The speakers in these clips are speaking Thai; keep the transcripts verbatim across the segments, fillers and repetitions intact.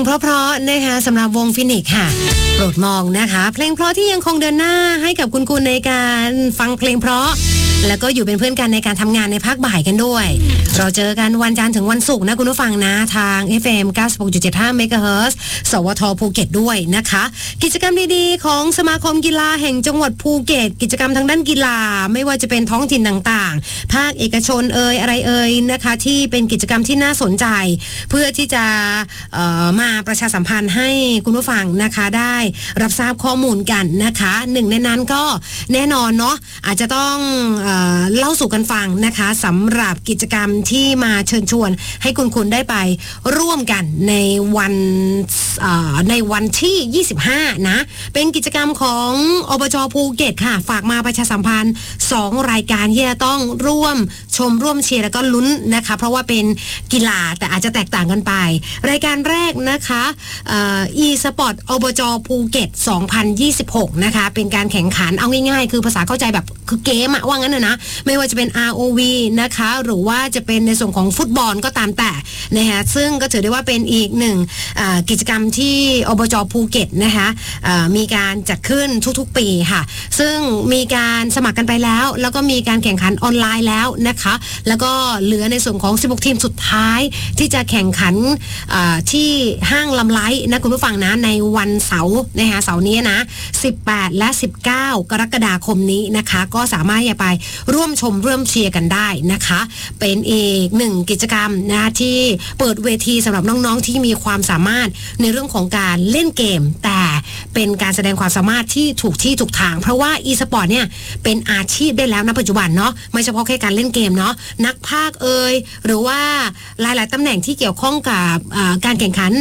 เพราะๆนะคะสำหรับวงฟินิกส์ค่ะโปรดมองนะคะเพลงเพราะที่ยังคงเดินหน้าให้กับคุณคุณในการฟังเพลงเพราะแล้วก็อยู่เป็นเพื่อนกันในการทำงานในภาคบ่ายกันด้วยเราเจอกันวันจันทร์ถึงวันศุกร์นะคุณผู้ฟังนะทาง เอฟ เอ็ม เก้าสิบหกจุดเจ็ดห้า เมกะเฮิรตซ์ สวทภูเก็ตด้วยนะคะกิจกรรมดีๆของสมาคมกีฬาแห่งจังหวัดภูเก็ตกิจกรรมทางด้านกีฬาไม่ว่าจะเป็นท้องถิ่นต่างๆภาคเอกชนเอ่ยอะไรเอ่ยนะคะที่เป็นกิจกรรมที่น่าสนใจเพื่อที่จะเอ่อมาประชาสัมพันธ์ให้คุณผู้ฟังนะคะได้รับทราบข้อมูลกันนะคะหนึ่งในนั้นก็แน่นอนเนาะอาจจะต้องเอ่อเล่าสู่กันฟังนะคะสำหรับกิจกรรมที่มาเชิญชวนให้คุณคุณได้ไปร่วมกันในวันเอ่อในวันที่ยี่สิบห้านะเป็นกิจกรรมของอบจ.ภูเก็ตค่ะฝากมาประชาสัมพันธ์สองรายการที่จะต้องร่วมชมร่วมเชียร์แล้วก็ลุ้นนะคะเพราะว่าเป็นกีฬาแต่อาจจะแตกต่างกันไปรายการแรกนะคะเอ่อ e-sport อบจ.ภูเก็ตสองพันยี่สิบหกนะคะเป็นการแข่งขันเอาง่ายๆคือภาษาเข้าใจแบบคือเกมอะว่างั้นนะนะไม่ว่าจะเป็น อาร์ โอ วี นะคะหรือว่าจะเป็นในส่วนของฟุตบอลก็ตามแต่นะคะซึ่งก็ถือได้ว่าเป็นอีกหนึ่งกิจกรรมที่อบจ.ภูเก็ตนะคะมีการจัดขึ้นทุกๆปีค่ะซึ่งมีการสมัครกันไปแล้วแล้วก็มีการแข่งขันออนไลน์แล้วนะคะแล้วก็เหลือในส่วนของสิบหกทีมสุดท้ายที่จะแข่งขันที่ห้างลำไลนะคุณผู้ฟังนะในวันเสาร์นะคะเสาร์นี้นะสิบแปดและสิบเก้ากรกฎาคมนี้นะคะก็สามารถจะไปร่วมชมร่วมเชียร์กันได้นะคะเป็นอีกหนึ่งกิจกรรมนะที่เปิดเวทีสำหรับน้องๆที่มีความสามารถในเรื่องของการเล่นเกมแต่เป็นการแสดงความสามารถที่ถูกที่ถูกทางเพราะว่า e-sport เนี่ยเป็นอาชีพได้แล้วณปัจจุบันเนาะไม่เฉพาะแค่การเล่นเกมเนาะนักพากย์เอ่ยหรือว่าหลายๆตำแหน่งที่เกี่ยวข้องกับการแข่งขัน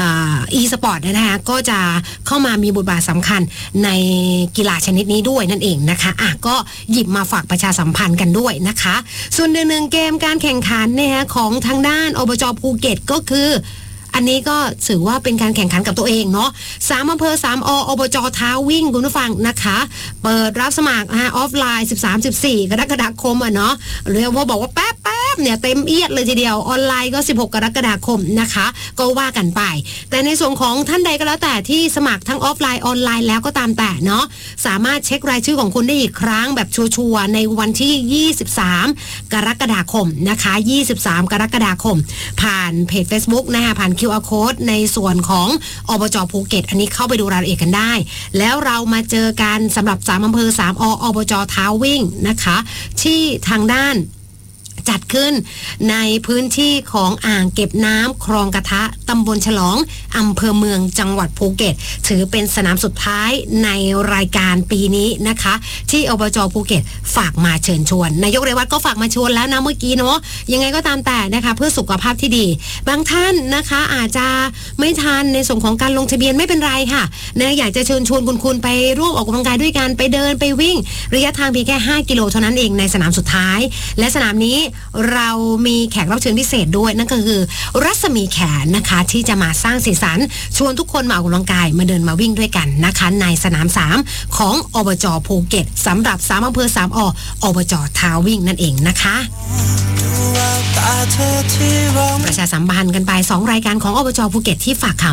e-sport นะคะก็จะเข้ามามีบทบาทสำคัญในกีฬาชนิดนี้ด้วยนั่นเองนะคะอ่ะก็หยิบมาฝากประชาสัมพันธ์กันด้วยนะคะส่วนหนึ่งเกมการแข่งขันเนี่ยของทางด้านอบจ.ภูเก็ตก็คืออันนี้ก็ถือว่าเป็นการแข่งขันกับตัวเองเนาะสามอำเภอสามออบจ.ท้าวิ่งคุณผู้ฟังนะคะเปิดรับสมัครฮะออฟไลน์ สิบสาม สิบสี่ กรกฎาคมอ่ะเนาะเรียกว่าบอกว่าแป๊บแป๊บเนี่ยเต็มเอียดเลยทีเดียวออนไลน์ก็สิบหกกรกฎาคมนะคะก็ว่ากันไปแต่ในส่วนของท่านใดก็แล้วแต่ที่สมัครทั้งออฟไลน์ออนไลน์แล้วก็ตามแต่เนาะสามารถเช็ครายชื่อของคุณได้อีกครั้งแบบชัวร์ๆในวันที่ยี่สิบสามกรกฎาคมนะคะยี่สิบสามกรกฎาคมผ่านเพจ Facebook นะคะผ่าน คิว อาร์ Code ในส่วนของอบจ.ภูเก็ตอันนี้เข้าไปดูรายละเอียดกันได้แล้วเรามาเจอกันสำหรับสามอำเภอสามออบจ.ท้าวิ่งนะคะที่ทางด้านจัดขึ้นในพื้นที่ของอ่างเก็บน้ำคลองกระทะตำบลฉลองอำเภอเมืองจังหวัดภูเก็ตถือเป็นสนามสุดท้ายในรายการปีนี้นะคะที่อบจ.ภูเก็ตฝากมาเชิญชวนนายกเรวัตก็ฝากมาชวนแล้วนะเมื่อกี้เนาะยังไงก็ตามแต่นะคะเพื่อสุขภาพที่ดีบางท่านนะคะอาจจะไม่ทันในส่วนของการลงทะเบียนไม่เป็นไรค่ะนะอยากจะเชิญชวนคุณคุณไปร่วมออกกำลังกายด้วยกันไปเดินไปวิ่งระยะทางเพียงแค่ห้ากิโลเท่านั้นเองในสนามสุดท้ายและสนามนี้เรามีแขกรับเชิญพิเศษด้วยนั่นก็คือรัศมีแขนนะคะที่จะมาสร้างสีสันชวนทุกคนมาออกกำลังกายมาเดินมาวิ่งด้วยกันนะคะในสนามสามของอบจ.ภูเก็ตสำหรับสามอำเภอสามออบจ.ท้าวิ่งนั่นเองนะคะประชาสัมพันธ์กันไปสองรายการของอบจ.ภูเก็ตที่ฝากข่าว